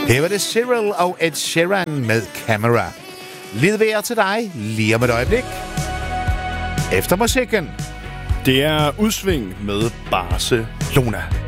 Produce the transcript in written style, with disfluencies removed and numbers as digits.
Her var det Cyril og Ed Sheeran med Camera. Lidt vejr til dig lige om et øjeblik. Efter musikken. Det er udsving med Barcelona.